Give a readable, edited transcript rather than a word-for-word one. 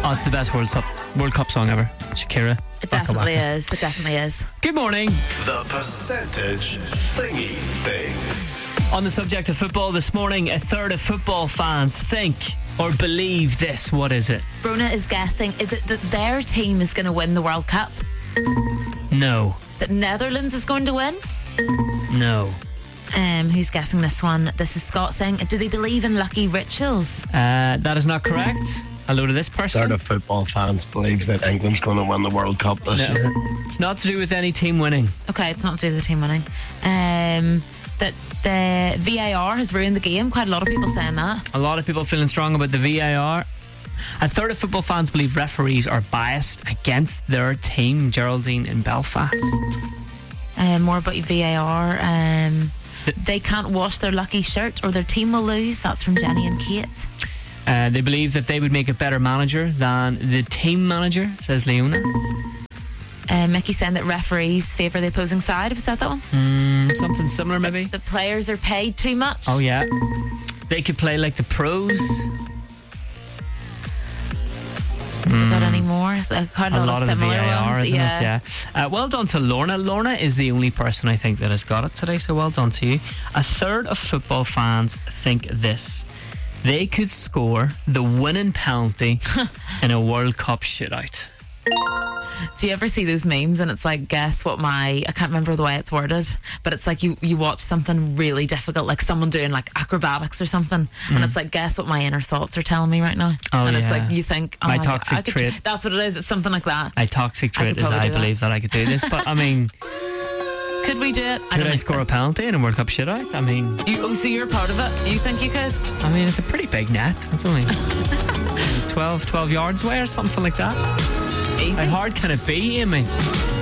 Oh, it's the best World Cup song ever. Shakira. It definitely is. It definitely is. Good morning. The percentage thingy thing. On the subject of football this morning, a third of football fans think or believe this. What is it? Brona is guessing, is it that their team is going to win the World Cup? No. That Netherlands is going to win? No. Who's guessing this one? This is Scott saying, do they believe in lucky rituals? That is not correct. Hello to this person. Third of football fans believe that England's going to win the World Cup this year. It's not to do with any team winning. Okay, it's not to do with the team winning. That the VAR has ruined the game. Quite a lot of people saying that. A lot of people feeling strong about the VAR. A third of football fans believe referees are biased against their team. Geraldine in Belfast. More about VAR. They can't wash their lucky shirt or their team will lose. That's from Jenny and Kate. They believe that they would make a better manager than the team manager, says Leona. Mickey saying that referees favour the opposing side. Have you said that one? Something similar, maybe. The players are paid too much. Oh, yeah. They could play like the pros. Have we got any more? Quite a lot of the similar VAR, ones. isn't it? Yeah. Well done to Lorna. Lorna is the only person I think that has got it today, so well done to you. A third of football fans think this. They could score the winning penalty in a World Cup shootout. Do you ever see those memes and it's like, guess what I can't remember the way it's worded, but it's like you watch something really difficult, like someone doing like acrobatics or something, and it's like, guess what my inner thoughts are telling me right now. And it's like, you think, oh my toxic trait. That's what it is. It's something like that. My toxic trait is I believe that I could do this, but I mean, could we do it? Could I score a penalty in a World Cup shootout? I mean, so you're part of it? You think you could? I mean, it's a pretty big net. It's only 12 yards away or something like that. Easy. How hard can it be, Amy?